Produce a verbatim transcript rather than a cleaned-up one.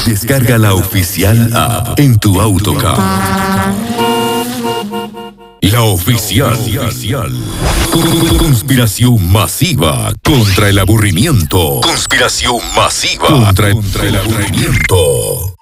Descarga la oficial app en tu AutoCAD. La oficial. Conspiración masiva contra el aburrimiento. Conspiración masiva contra, contra el aburrimiento.